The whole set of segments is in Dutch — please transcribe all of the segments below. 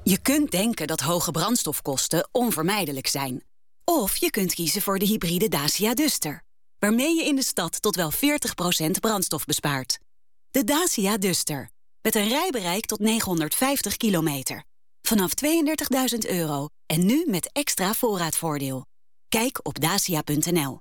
Je kunt denken dat hoge brandstofkosten onvermijdelijk zijn. Of je kunt kiezen voor de hybride Dacia Duster, waarmee je in de stad tot wel 40% brandstof bespaart. De Dacia Duster, met een rijbereik tot 950 kilometer. Vanaf €32.000 en nu met extra voorraadvoordeel. Kijk op dacia.nl.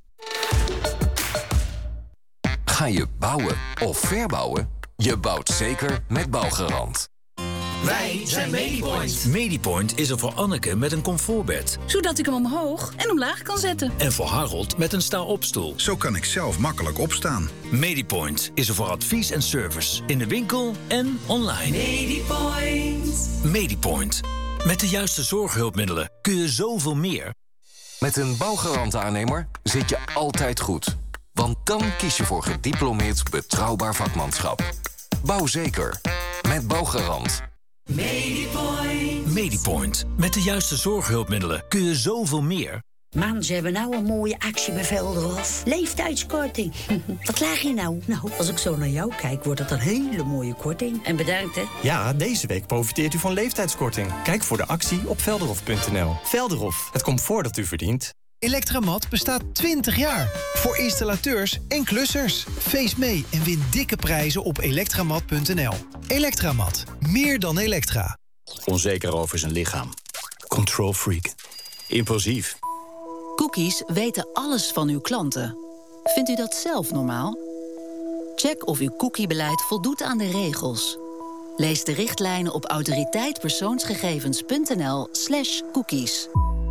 Ga je bouwen of verbouwen? Je bouwt zeker met Bouwgarant. Wij zijn Medipoint. Medipoint is er voor Anneke met een comfortbed. Zodat ik hem omhoog en omlaag kan zetten. En voor Harold met een sta-opstoel. Zo kan ik zelf makkelijk opstaan. Medipoint is er voor advies en service. In de winkel en online. Medipoint. Medipoint. Met de juiste zorghulpmiddelen kun je zoveel meer. Met een Bouwgarant-aannemer zit je altijd goed. Want dan kies je voor gediplomeerd betrouwbaar vakmanschap. Bouw zeker. Met Bouwgarant. Medipoint. Medipoint. Met de juiste zorghulpmiddelen kun je zoveel meer. Man, ze hebben nou een mooie actie bij Velderhof. Leeftijdskorting. Wat laag je nou? Nou, als ik zo naar jou kijk, wordt dat een hele mooie korting. En bedankt, hè? Ja, deze week profiteert u van leeftijdskorting. Kijk voor de actie op velderhof.nl. Velderhof, het comfort dat u verdient. Electramat bestaat 20 jaar. Voor installateurs en klussers. Feest mee en win dikke prijzen op elektramat.nl. Electramat. Meer dan elektra. Onzeker over zijn lichaam. Control freak. Impulsief. Cookies weten alles van uw klanten. Vindt u dat zelf normaal? Check of uw cookiebeleid voldoet aan de regels. Lees de richtlijnen op autoriteitpersoonsgegevens.nl/cookies.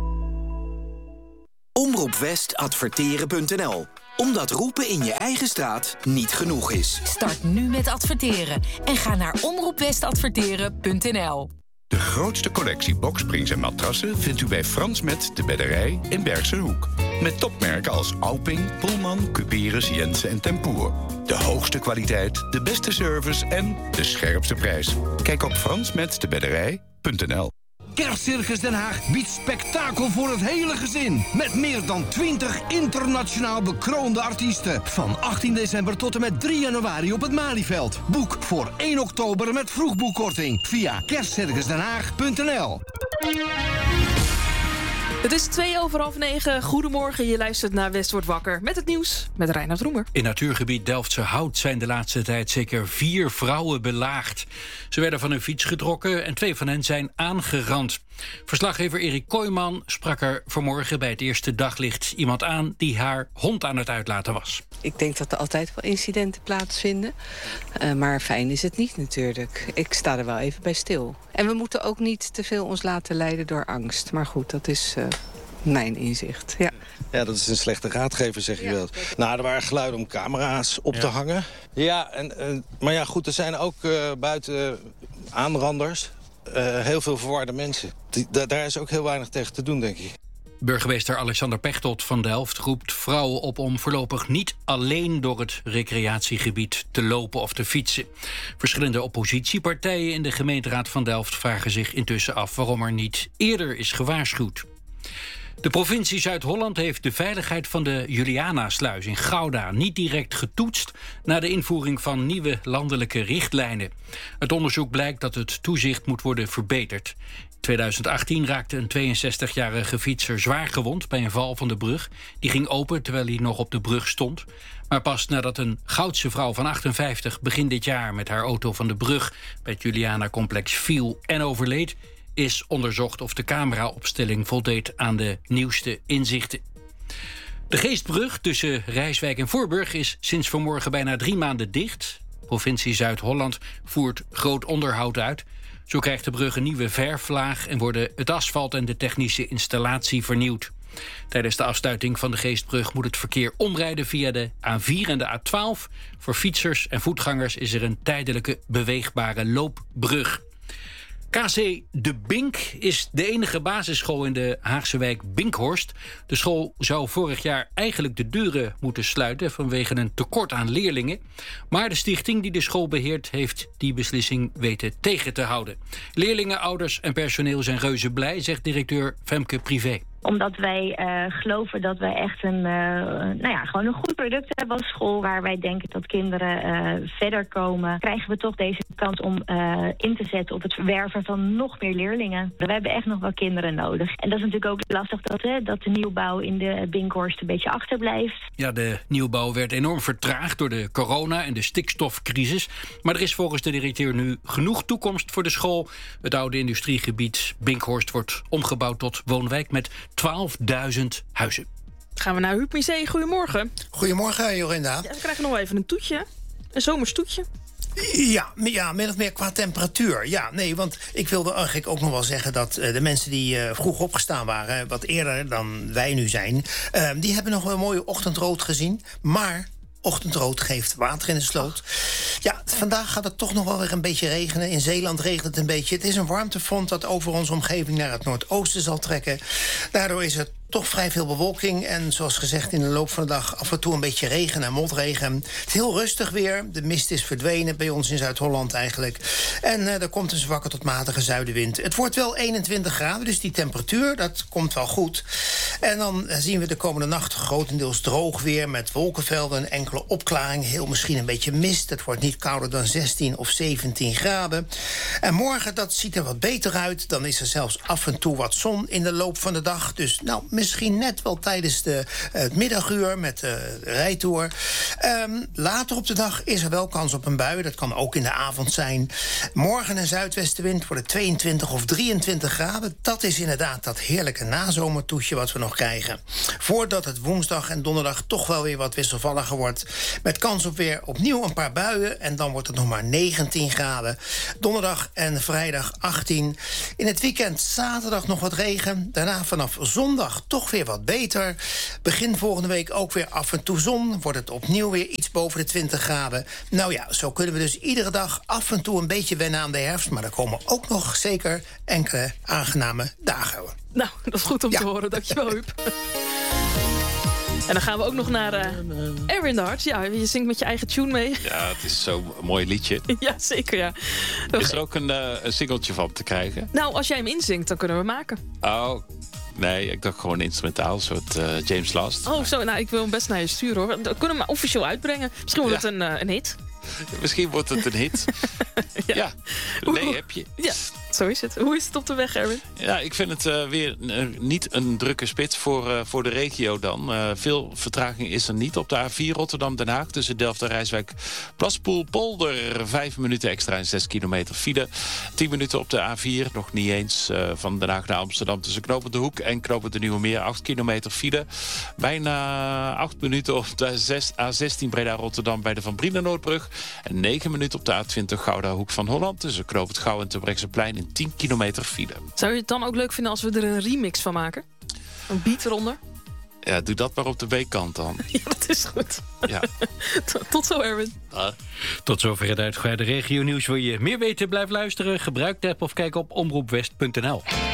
Omroepwestadverteren.nl. Omdat roepen in je eigen straat niet genoeg is. Start nu met adverteren en ga naar omroepwestadverteren.nl. De grootste collectie boksprings en matrassen vindt u bij Frans Met de Bedderij in Bergse Hoek. Met topmerken als Alping, Pullman, Cuperus, Jensen en Tempoer. De hoogste kwaliteit, de beste service en de scherpste prijs. Kijk op fransmetdebedderij.nl. Kerstcircus Den Haag biedt spektakel voor het hele gezin. Met meer dan 20 internationaal bekroonde artiesten. Van 18 december tot en met 3 januari op het Malieveld. Boek voor 1 oktober met vroegboekkorting via kerstcircusdenhaag.nl. Het is 9:02. Goedemorgen, je luistert naar West wordt wakker. Met het nieuws, met Reinoud Roemer. In natuurgebied Delftse Hout zijn de laatste tijd zeker 4 vrouwen belaagd. Ze werden van hun fiets getrokken en 2 van hen zijn aangerand. Verslaggever Erik Kooijman sprak er vanmorgen bij het eerste daglicht iemand aan die haar hond aan het uitlaten was. Ik denk dat er altijd wel incidenten plaatsvinden. Maar fijn is het niet natuurlijk. Ik sta er wel even bij stil. En we moeten ook niet te veel ons laten leiden door angst. Maar goed, dat is mijn inzicht. Ja. Ja, dat is een slechte raadgever, zeg je wel. Nou, er waren geluiden om camera's op te hangen. Ja, maar ja, goed, er zijn ook buiten aanranders heel veel verwarde mensen. Daar is ook heel weinig tegen te doen, denk ik. Burgemeester Alexander Pechtold van Delft roept vrouwen op om voorlopig niet alleen door het recreatiegebied te lopen of te fietsen. Verschillende oppositiepartijen in de gemeenteraad van Delft vragen zich intussen af waarom er niet eerder is gewaarschuwd. De provincie Zuid-Holland heeft de veiligheid van de Julianasluis in Gouda niet direct getoetst na de invoering van nieuwe landelijke richtlijnen. Het onderzoek blijkt dat het toezicht moet worden verbeterd. In 2018 raakte een 62-jarige fietser zwaar gewond bij een val van de brug. Die ging open terwijl hij nog op de brug stond. Maar pas nadat een Goudse vrouw van 58 begin dit jaar met haar auto van de brug bij het Juliana-complex viel en overleed, is onderzocht of de cameraopstelling voldeed aan de nieuwste inzichten. De Geestbrug tussen Rijswijk en Voorburg is sinds vanmorgen bijna 3 maanden dicht. Provincie Zuid-Holland voert groot onderhoud uit. Zo krijgt de brug een nieuwe verflaag en worden het asfalt en de technische installatie vernieuwd. Tijdens de afsluiting van de Geestbrug moet het verkeer omrijden via de A4 en de A12. Voor fietsers en voetgangers is er een tijdelijke beweegbare loopbrug. KC De Bink is de enige basisschool in de Haagse wijk Binkhorst. De school zou vorig jaar eigenlijk de deuren moeten sluiten vanwege een tekort aan leerlingen. Maar de stichting die de school beheert heeft die beslissing weten tegen te houden. Leerlingen, ouders en personeel zijn reuze blij, zegt directeur Femke Privé. Omdat wij geloven dat wij echt gewoon een goed product hebben als school. Waar wij denken dat kinderen verder komen. Krijgen we toch deze kans om in te zetten op het verwerven van nog meer leerlingen. We hebben echt nog wel kinderen nodig. En dat is natuurlijk ook lastig dat de nieuwbouw in de Binkhorst een beetje achterblijft. Ja, de nieuwbouw werd enorm vertraagd door de corona en de stikstofcrisis. Maar er is volgens de directeur nu genoeg toekomst voor de school. Het oude industriegebied Binkhorst wordt omgebouwd tot woonwijk met 12.000 huizen. Gaan we naar Huub Misé. Goedemorgen. Goedemorgen, Jorinda. Ja, we krijgen nog even een toetje. Een zomerstoetje. Ja, min of meer qua temperatuur. Ja, nee, want ik wilde eigenlijk ook nog wel zeggen dat de mensen die vroeg opgestaan waren, wat eerder dan wij nu zijn, die hebben nog wel een mooie ochtendrood gezien. Maar ochtendrood geeft water in de sloot. Ja, vandaag gaat het toch nog wel weer een beetje regenen. In Zeeland regent het een beetje. Het is een warmtefront dat over onze omgeving naar het noordoosten zal trekken. Daardoor is het toch vrij veel bewolking. En zoals gezegd in de loop van de dag af en toe een beetje regen en motregen. Het is heel rustig weer. De mist is verdwenen bij ons in Zuid-Holland eigenlijk. En er komt een zwakke tot matige zuidenwind. Het wordt wel 21 graden, dus die temperatuur, dat komt wel goed. En dan zien we de komende nacht grotendeels droog weer met wolkenvelden en enkele opklaringen. Heel misschien een beetje mist. Het wordt niet kouder dan 16 of 17 graden. En morgen, dat ziet er wat beter uit. Dan is er zelfs af en toe wat zon in de loop van de dag. Dus misschien net wel tijdens het middaguur met de rijtour. Later op de dag is er wel kans op een bui. Dat kan ook in de avond zijn. Morgen een zuidwestenwind wordt het 22 of 23 graden. Dat is inderdaad dat heerlijke nazomertoetje wat we nog krijgen. Voordat het woensdag en donderdag toch wel weer wat wisselvalliger wordt. Met kans op weer opnieuw een paar buien. En dan wordt het nog maar 19 graden. Donderdag en vrijdag 18. In het weekend zaterdag nog wat regen. Daarna vanaf zondag toch weer wat beter. Begin volgende week ook weer af en toe zon. Wordt het opnieuw weer iets boven de 20 graden. Nou ja, zo kunnen we dus iedere dag af en toe een beetje wennen aan de herfst. Maar er komen ook nog zeker enkele aangename dagen. Nou, dat is goed om te horen. Dankjewel, Huub. En dan gaan we ook nog naar Erwin de Hart. Ja, je zingt met je eigen tune mee. Ja, het is zo'n mooi liedje. Ja, zeker, ja. Is er ook een singeltje van te krijgen? Nou, als jij hem inzingt, dan kunnen we maken. Oh, nee, ik dacht gewoon instrumentaal, een soort James Last. Oh, zo, nou, ik wil hem best naar je sturen, hoor. We kunnen hem officieel uitbrengen. Misschien wordt het een hit. Misschien wordt het een hit. Ja. Nee, heb je. Ja, zo is het. Hoe is het op de weg, Erwin? Ja, ik vind het weer niet een drukke spits voor de regio dan. Veel vertraging is er niet op de A4 Rotterdam-Den Haag. Tussen Delft en Rijswijk, Plaspoel-Polder. 5 minuten extra en 6 kilometer file. 10 minuten op de A4, nog niet eens van Den Haag naar Amsterdam. Tussen Knopend de Hoek en Knopend de Nieuwe Meer. 8 kilometer file. Bijna 8 minuten op de A16 Breda-Rotterdam bij de Van Brienenoordbrug. En 9 minuten op de A20 Gouda Hoek van Holland. Tussen Knopend Gouw en Terbrechtseplein in 10 kilometer file. Zou je het dan ook leuk vinden als we er een remix van maken? Een beat eronder? Ja, doe dat maar op de B-kant dan. Ja, dat is goed. Ja. Tot zo, Erwin. Tot zover het uitgebreide regionieuws. Wil je meer weten? Blijf luisteren. Gebruik de app of kijk op omroepwest.nl.